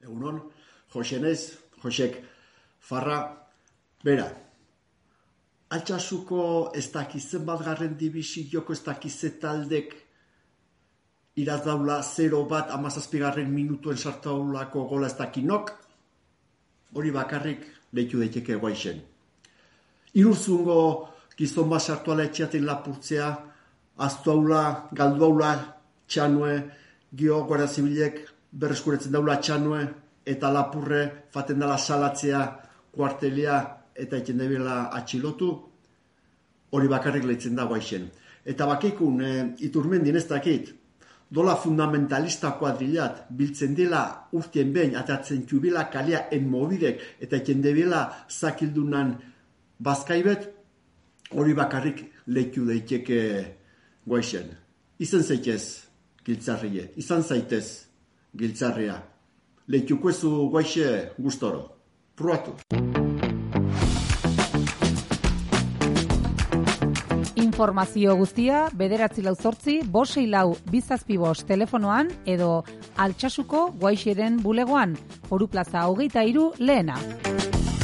Egunon, Josenez, Josek, Farra, bera. Altsasuko ez dakizen batgarren dibizioko ez dakizen taldek irazdaula 0-1 17. minutuen sartaulako gola ez dakinok, hori bakarrik lehitu daiteke guaixen. Irurzungo gizon bat sartuala etxeaten lapurtzea, aztuaula, galduaula, txanue, gio guardia zibilek berreskuretzen daula txanue, eta lapurre faten dela salatzea, kuartelia eta egiten debela atxilotu, hori bakarrik lehitzen da guaixen. Eta bakikun, Iturmendin ez dakit, dola fundamentalista kuadrilat, biltzen dela urtien behin, atatzen txubila kalia enmobidek, eta egiten debela zakildunan bazkaibet, hori bakarrik lehitu daiteke guaixen. Izan zaitez giltzarrie, izan zaitez giltzarria. Lehituko ezu guaixe gustoro. Pruatu. Informazio guztia 948-564-275 telefonoan edo Altsasuko Guaixeren bulegoan, Foru Plaza 23 lehena.